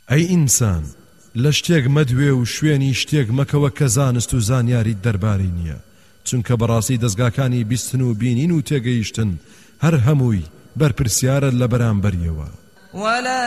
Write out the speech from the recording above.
ئەی ئینسان لە شتێک مەدوێ و شوێنی شتێک مەکەوە کە زانست و زانیاری دەربارەی نییە، چونکە بەڕاستی دەستگاکانی بیستن و بینین و تێگەیشتن هەر هەمووی بەرپرسیارە لە بەرامبەریەوە.